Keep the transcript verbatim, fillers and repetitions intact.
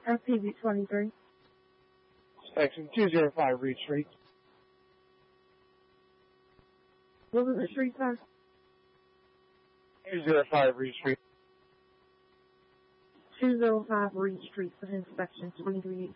S P V twenty-three. Section two zero five Reed Street. What was the street, sir? two zero five Reed Street. two oh five Reed Street for inspection twenty-three.